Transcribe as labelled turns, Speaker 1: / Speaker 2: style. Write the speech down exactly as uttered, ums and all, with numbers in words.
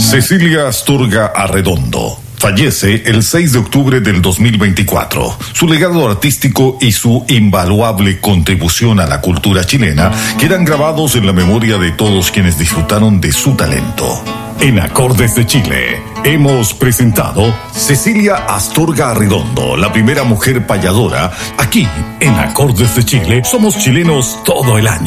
Speaker 1: Cecilia Astorga Arredondo fallece el seis de octubre del dos mil veinticuatro. Su legado artístico y su invaluable contribución a la cultura chilena quedan grabados en la memoria de todos quienes disfrutaron de su talento. En Acordes de Chile hemos presentado Cecilia Astorga Arredondo, la primera mujer payadora. Aquí en Acordes de Chile somos chilenos todo el año.